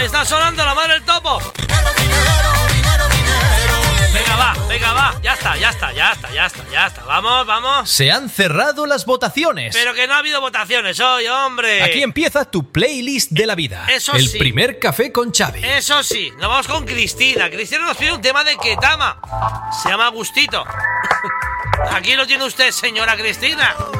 está sonando la madre del topo. Venga, va. Ya está. Vamos. Se han cerrado las votaciones. Pero que no ha habido votaciones hoy, hombre. Aquí empieza tu playlist de la vida. Eso El sí. primer café con Xavi. Eso sí, nos vamos con Cristina. Cristina nos pide un tema de Ketama. Se llama Gustito. Aquí lo tiene usted, señora Cristina.